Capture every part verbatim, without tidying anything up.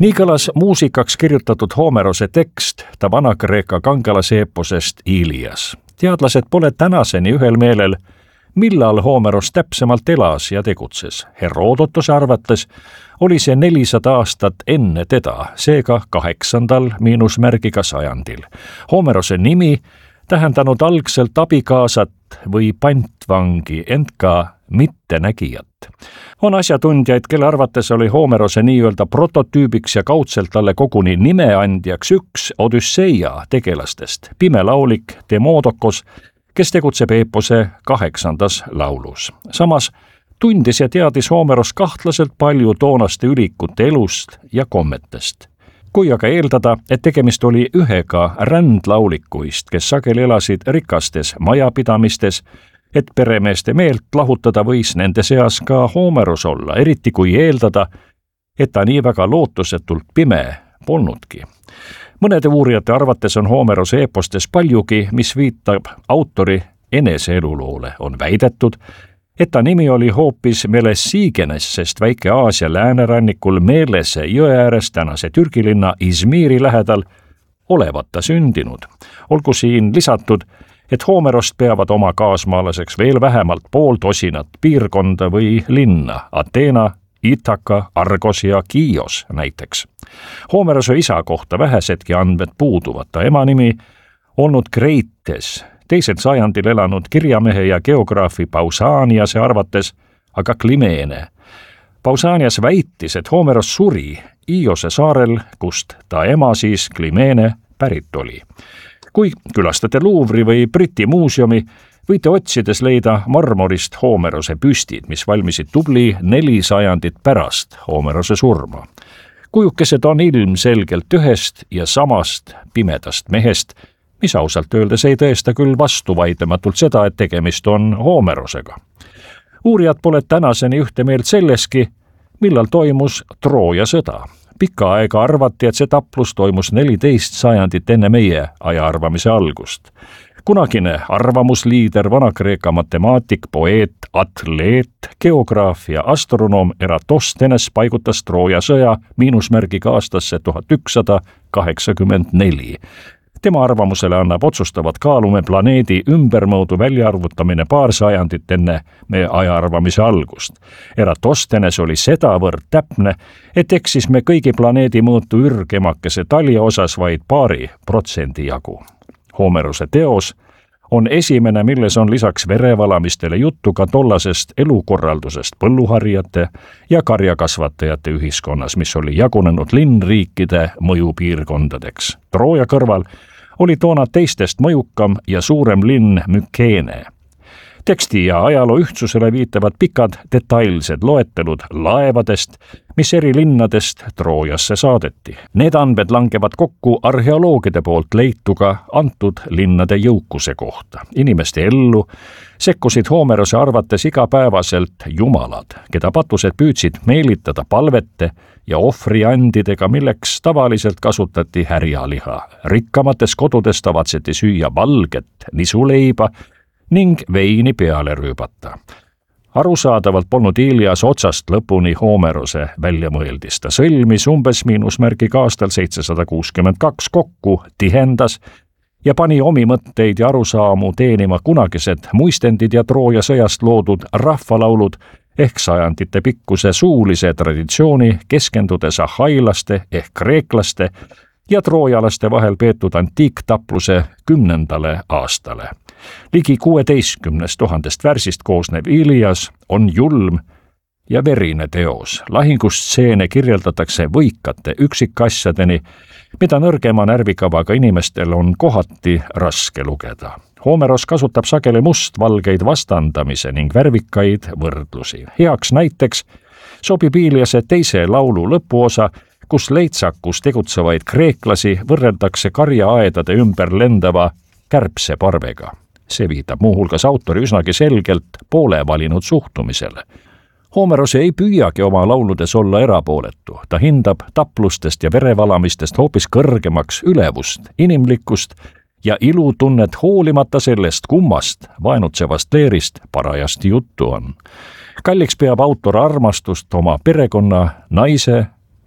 Nii kõlas muusikaks kirjutatud Homerose tekst ta Vana-Kreeka kangelaseeposest Ilias. Teadlased pole tänaseni ühel meelel, millal Homeros täpsemalt elas ja tegutses. Herodotuse arvates oli see nelisada aastat enne teda, seega kaheksandal miinusmärgiga sajandil. Homerose nimi tähendanud algselt abikaasat või pantvangi, ent ka mittenägijat. On asjatundjaid, kelle arvates oli Homerose nii-öelda prototüübiks ja kaudselt talle koguni nimeandjaks üks Odüsseia tegelastest, pimelaulik Demodokos, kes tegutseb eepose kaheksandas laulus. Samas tundis ja teadis Homeros kahtlaselt palju toonaste ülikute elust ja kommetest. Kui aga eeldada, et tegemist oli ühega rändlaulikuist, kes sageli elasid rikastes majapidamistes, et peremeeste meelt lahutada võis nende seas ka Homeros olla, eriti kui eeldada, et ta nii väga lootusetult pime polnudki. Mõnede uurijate arvates on Homerose eepostes paljugi, mis viitab autori eneseeluloole. On väidetud, et ta nimi oli hoopis Melesigenes, sest Väike-Aasia läänerannikul Meelese jõe ääres tänase Türgi linna Izmiri lähedal olevat ta sündinud. Olgu siin lisatud, et Homerost peavad oma kaasmaalaseks veel vähemalt pool tosinat piirkonda või linna, Ateena, Ithaka, Argos ja Kios näiteks. Homerose isa kohta vähesedki andmed puuduvad. Ta ema nimi olnud Kreites, teisel sajandil elanud kirjamehe ja geograafi Pausaniase arvates aga Klimeene. Pausanias väitis, et Homeros suri Iose saarel, kust ta ema siis Klimeene pärit oli. Kui külastate Louvre'i või Briti muuseumi, võite otsides leida marmorist Homerose püstid, mis valmisid tubli neli sajandit pärast Homerose surma. Kujukesed on ilmselgelt ühest ja samast pimedast mehest, mis ausalt öeldes ei tõesta küll vastuvaidlematult seda, et tegemist on Homerosega. Uurijad pole tänaseni ühte meelt selleski, millal toimus Trooja sõda. Pikka aega arvati, et see taplus toimus neliteist sajandit enne meie ajaarvamise algust. Kunagine arvamusliider, Vana-Kreeka matemaatik, poeet, atleet, geograaf ja astronoom Eratosthenes paigutas Trooja sõja miinusmärgiga aastasse tuhat ükssada kaheksakümmend neli. Tema arvamusele annab otsustavat kaalume planeedi ümbermõõdu väljaarvutamine paar sajandit enne meie ajaarvamise algust. Eratosthenes oli sedavõrd täpne, et eksis me kõigi planeedi mõõtu ürgemakese talja osas vaid paari protsendi jagu. Homerose teos on esimene, milles on lisaks verevalamistele juttu ka tollasest elukorraldusest põlluharjate ja karjakasvatajate ühiskonnas, mis oli jagunenud linnriikide mõjupiirkondadeks. Trooja kõrval oli toona teistest mõjukam ja suurem linn Mükeene. Teksti ja ajaloo ühtsusele viitavad pikad detailsed loetelud laevadest, mis eri linnadest Troojasse saadeti. Need andmed langevad kokku arheoloogide poolt leituga antud linnade jõukuse kohta. Inimeste ellu sekkusid Homerose arvates igapäevaselt jumalad, keda patused püüdsid meelitada palvete ja ohvriandidega, milleks tavaliselt kasutati härjaliha. Rikkamates kodudes tavatseti süüa valget nisuleiba ning veini peale rüübata. Arusaadavalt polnud Ilias otsast lõpuni Homerose väljamõeldis. Ta sõlmis umbes miinusmärgiga aastal seitsesada kuuskümmend kaks kokku, tihendas ja pani omi mõtteid ja arusaamu teenima kunagised muistendid ja Trooja sõjast loodud rahvalaulud ehk sajandite pikkuse suulise traditsiooni, keskendudes ahhailaste ehk kreeklaste ja troojalaste vahel peetud antiiktapluse kümnendale aastale. Ligi kuueteistkümnest tuhandest värsist koosnev Ilias on julm ja verine teos. Lahingustseene kirjeldatakse võikate üksikasjadeni, mida nõrgema närvikavaga inimestel on kohati raske lugeda. Homeros kasutab sageli mustvalgeid vastandamise ning värvikaid võrdlusi. Heaks näiteks sobib Iliase teise laulu lõpuosa, kus leitsakus tegutsevaid kreeklasi võrreldakse karjaaedade ümber lendava kärbseparvega. See viitab muuhulgas autori üsnagi selgelt poole valinud suhtumisele. Homeros ei püüagi oma lauludes olla erapooletu. Ta hindab taplustest ja verevalamistest hoopis kõrgemaks ülevust, inimlikkust ja ilutunnet hoolimata sellest, kummast vaenutsevast leerist parajasti juttu on. Kalliks peab autor armastust oma perekonna, naise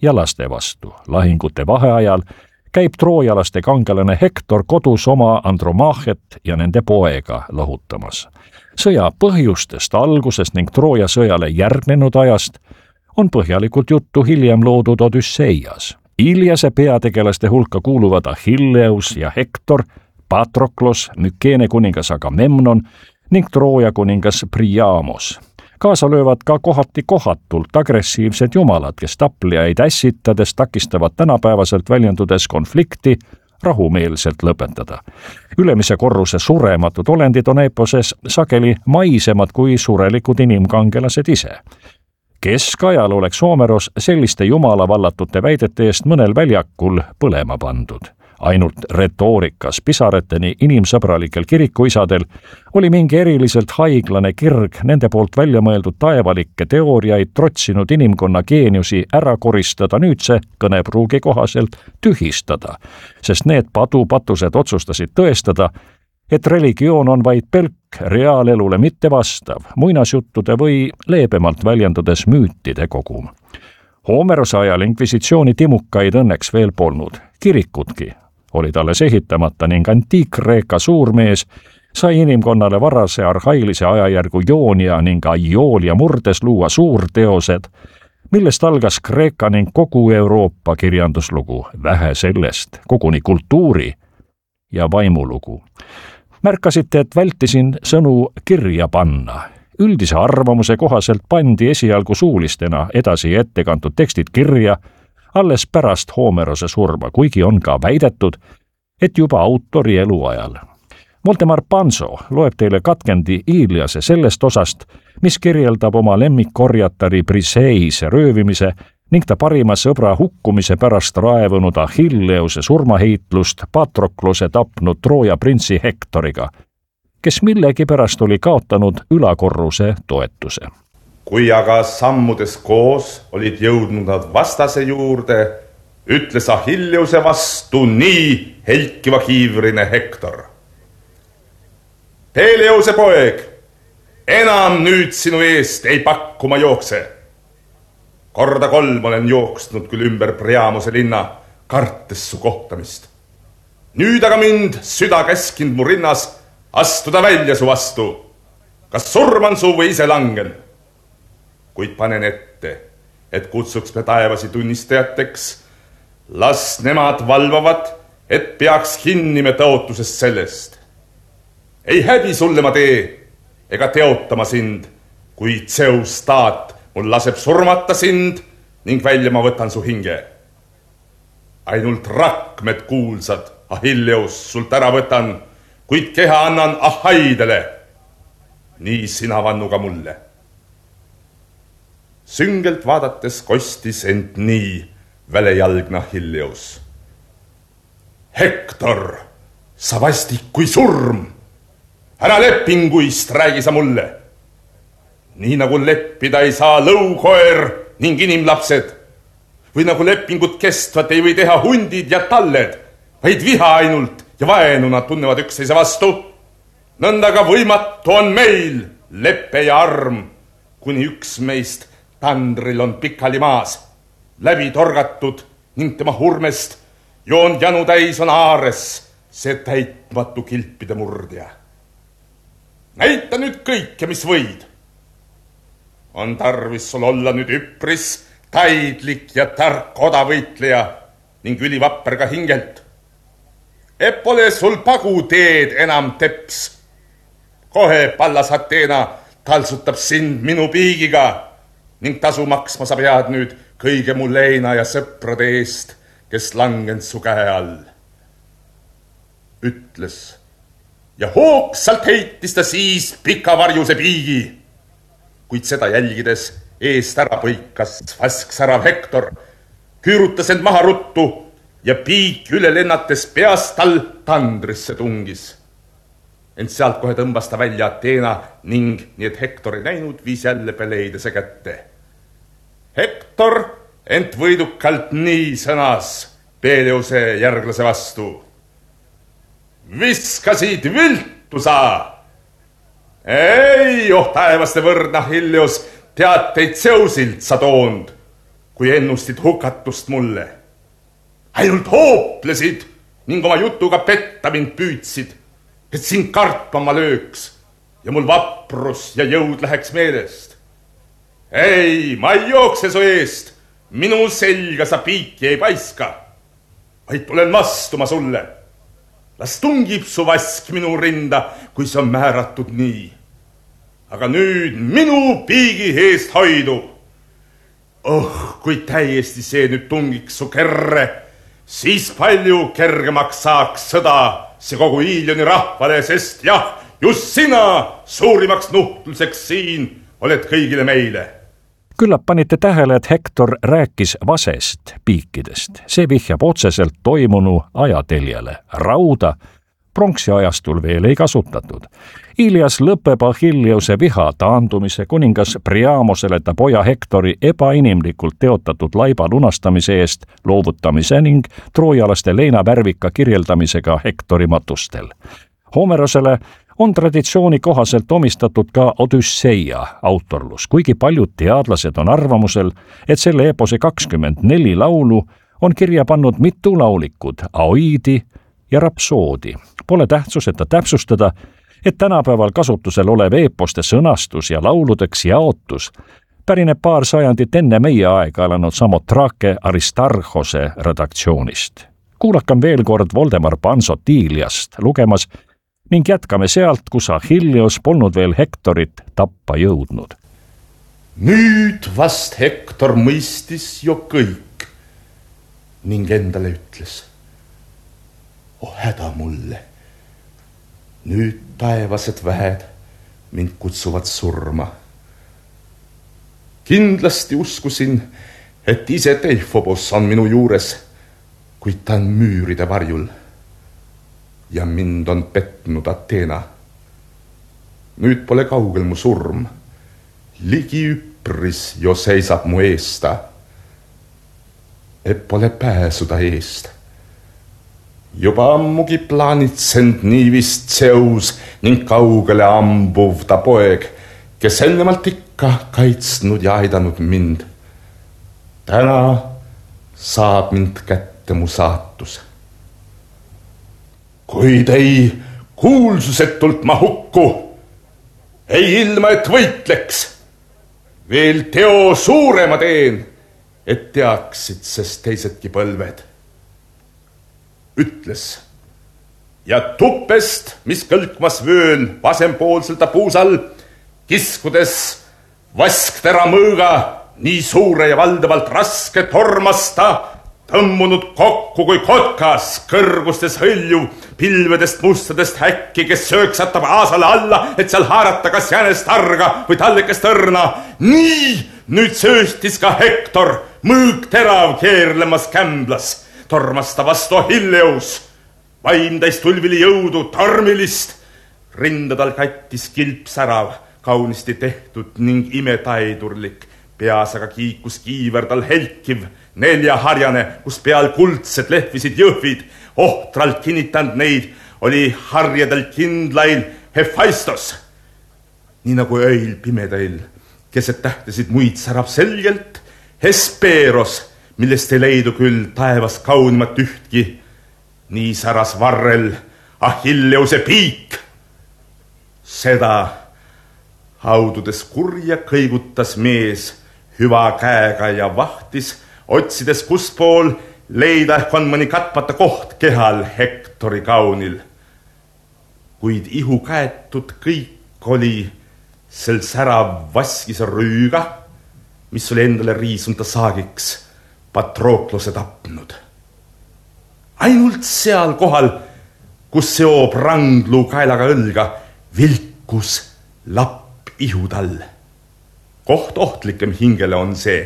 ja laste vastu. Lahingute vaheajal käib troojalaste kangelane Hektor kodus oma Andromachet ja nende poega lahutamas. Sõja põhjustest, algusest ning Trooja sõjale järgnenud ajast on põhjalikult juttu hiljem loodud Odüsseias. Iliase peategelaste hulka kuuluvad Achilleus ja Hektor, Patroklos, Mükeene kuningas Agamemnon ning Trooja kuningas Priamos. Kaasa löövad ka kohati kohatult agressiivsed jumalad, kes taplijaid ässitades takistavad tänapäevaselt väljendudes konflikti rahumeelselt lõpetada. Ülemise korruse surematud olendid on eeposes sageli maisemad kui surelikud inimkangelased ise. Keskajal oleks Homeros selliste jumala vallatute väidete eest mõnel väljakul põlema pandud. Ainult retoorikas pisareteni inimsõbralikel kirikuisadel oli mingi eriliselt haiglane kirg nende poolt välja mõeldud taevalikke teooriaid trotsinud inimkonna geeniusi ära koristada nüüdse kõnepruugi kohaselt tühistada, sest need padupatused otsustasid tõestada, et religioon on vaid pelk reaalelule mitte vastav, muinasjuttude või leebemalt väljendudes müütide kogum. Homerose ajal inkvisitsiooni timukaid õnneks veel polnud, kirikudki olid alles ehitamata ning Antiik-Kreeka suurmees sai inimkonnale varase arhailise ajajärgu Joonia ning Aioolia murdes luua suurteosed, millest algas Kreeka ning kogu Euroopa kirjanduslugu, vähe sellest, koguni kultuuri ja vaimulugu. Märkasite, et vältisin sõnu kirja panna. Üldise arvamuse kohaselt pandi esialgu suulistena edasi ette kantud tekstid kirja alles pärast Homerose surma, kuigi on ka väidetud, et juba autori eluajal. Voltemar Panso loeb teile katkendi Iliase sellest osast, mis kirjeldab oma lemmikkorjatari Briseise röövimise ning ta parima sõbra hukkumise pärast raevunud Achilleuse surmaheitlust Patroklose tapnud Trooja printsi Hektoriga, kes millegipärast oli kaotanud ülakorruse toetuse. Kui aga sammudes koos olid jõudnud nad vastase juurde, ütles Achilleuse vastu nii helkiva kiivrine Hektor. Peleuse poeg, enam nüüd sinu eest ei pakku ma jookse. Korda kolm olen jooksnud küll ümber Priamose linna, kartes su kohtamist. Nüüd aga mind süda käskind mu rinnas astuda välja su vastu. Kas surman su või ise langen? Kuid panen ette, et kutsuks me taevasi tunnistajateks, las nemad valvavad, et peaks kinni me tõotusest sellest. Ei häbi sulle ma tee, ega teotama sind, kui Zeus taat mul laseb surmata sind ning välja ma võtan su hinge. Ainult rakmed kuulsad, Achilleus, sult ära võtan, kuid keha annan Ahaidele. Nii sina vannu ka mulle. Süngelt vaadates kostis ent nii välejalgna Achilleus. Hektor, sa vastik kui surm! Ära lepinguist räägi sa mulle! Nii nagu leppida ei saa lõukoer ning inimlapsed, või nagu lepingut kestvat ei või teha hundid ja talled, vaid viha ainult ja vaenu nad tunnevad üksteise vastu. Nõnda ka võimatu on meil leppe ja arm, kuni üks meist tandril on pikali maas, läbi torgatud ning tema hurmest joon janu täis on aares, see täitmatu kilpide murdja. Näita nüüd kõike, mis võid. On tarvis sul olla nüüd üpris, taidlik ja tark odavõitleja ning ülivapper ka hingelt. Et pole sul pagu teed enam teps. Kohe pallas Ateena talsutab sind minu piigiga ning tasu maksma sa pead nüüd kõige mu leina ja sõprade eest, kes langend su käe all. Ütles, ja hoogsalt heitis ta siis pika varjuse piigi, kuid seda jälgides eest ära põikas vasksärav Hektor, küürutas end maha ruttu ja piik üle lennates peast tal tandrisse tungis. Ent sealt kohe tõmbas ta välja Ateena ning, nii et Hektor ei näinud, viis jälle Peleidese kätte. Hektor ent võidukalt nii sõnas Peleuse järglase vastu. Viskasid viltu sa! Ei, oh taevaste võrdna Achilleus, teateid Zeusilt sa toond. kui ennustid hukatust mulle. Ainult hooplesid ning oma jutuga petta mind püüdsid, et sind kartma lööks ja mul vaprus ja jõud läheks meelest. Ei, ma ei jookse su eest, minu selga sa piiki ei paiska, vaid tulen vastuma sulle. Las tungib su vask minu rinda, kui see on määratud nii. Aga nüüd minu piigi eest hoidu. Oh, kui täiesti see nüüd tungiks su kerre, siis palju kergemaks saaks sõda see kogu Iilioni rahvale, sest jah, just sina suurimaks nuhtluseks siin oled kõigile meile. Küllap panite tähele, et Hektor rääkis vasest piikidest. See vihjab otseselt toimunu ajateljele. Rauda pronksiajastul veel ei kasutatud. Ilias lõpeb Achilleuse viha taandumise kuningas Priamosele ta poja Hektori ebainimlikult teotatud laiba lunastamise eest loovutamise ning troojalaste leinavärvika kirjeldamisega Hektori matustel. Homerosele on traditsiooni kohaselt omistatud ka Odüsseia autorlus, kuigi paljud teadlased on arvamusel, et selle epose kakskümmend neli laulu on kirja pannud mitu laulikud, Aoidi ja Rapsoodi. Pole tähtsuseta täpsustada, et tänapäeval kasutusel olev eeposte sõnastus ja lauludeks jaotus pärineb paar sajandit enne meie aega elanud Samotrake Aristarhose redaktsioonist. Kuulakam veel kord Voldemar Pansot Iliast lugemas ning jätkame sealt, kus Achilleus polnud veel Hektorit tappa jõudnud. Nüüd vast Hektor mõistis ju kõik ning endale ütles: oh häda mulle, nüüd taevased väed mind kutsuvad surma. Kindlasti uskusin, et ise Deifobos on minu juures, kuid ta on müüride varjul ja mind on petnud Ateena. Nüüd pole kaugel mu surm, ligi üpris jo seisab mu eesta, et pole pääsuda eest. Juba ammugi plaanitsend nii vist Zeus ning kaugele ambuv ta poeg, kes ennemalt ikka kaitsnud ja aidanud mind. Täna saab mind kätte mu saatus. Kuid ei kuulsusetult ma hukku, ei ilma, et võitleks. Veel teo suurema teen, et teaksid, sest teisedki põlved. Ütles, ja tupest, mis kõlkmas vööl vasempoolselta puusal, kiskudes vasktera mõõga, nii suure ja valdavalt raske tormasta, tõmmunud kokku kui kotkas, kõrgustes hõljuv, pilvedest mustadest häkki, kes sööksatab aasale alla, et seal haarata kas jänest targa või tallekest õrna. Nii nüüd sööstis ka Hektor, mõõg terav keerlemas kämblas. Tormas ta vastu Achilleus, vaim täis tulvili jõudu, tormilist. Rinda tal kattis kilp särav, kaunisti tehtud ning imetaidurlik. Peas aga kiikus kiiver tal helkiv, neljaharjane, kus peal kuldsed lehvisid jõhvid. Ohtralt kinnitanud neid oli harjadel kindlail Hephaistos. Nii nagu öil pimedail, keset tähtesid muid särab selgelt, Hesperos, millest ei leidu küll taevas kaunimat ühtki. Nii säras varrel Achilleuse piik. Seda haududes kurja kõigutas mees hüva käega ja vahtis, otsides kuspool leida ehk on mõni katmata koht kehal Hektori kaunil. Kuid ihu käetud kõik oli sel särav vaskise rüüga, mis oli endale riisunta saagiks Patroklose tapnud. Ainult seal kohal, kus seob rangluu kaelaga õlga, vilkus lapp ihu tal. Koht ohtlikem hingele on see.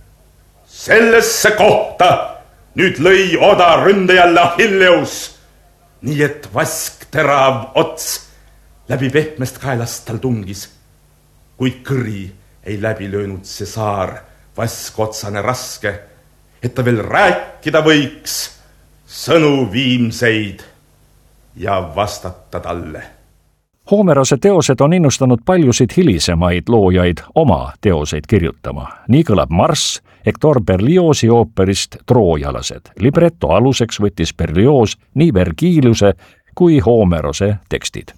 Sellesse kohta nüüd lõi oda ründajalle Achilleus, nii et vask terav ots läbi pehmest kaelast tal tungis, kuid kõri ei läbi löönud see saar, vask otsane raske, et ta veel rääkida võiks sõnu viimseid ja vastata talle. Homerose teosed on innustanud paljusid hilisemaid loojaid oma teoseid kirjutama. Nii kõlab Marss Hector Berlioz'i ooperist Troojalased. Libretto aluseks võttis Berlioz nii Vergiliuse kui Homerose tekstid.